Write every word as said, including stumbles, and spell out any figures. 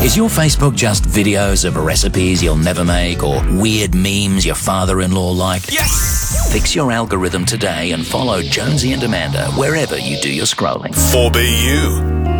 Is your Facebook just videos of recipes you'll never make or weird memes your father-in-law liked? Yes! Fix your algorithm today and follow Jonesy and Amanda wherever you do your scrolling. four B U.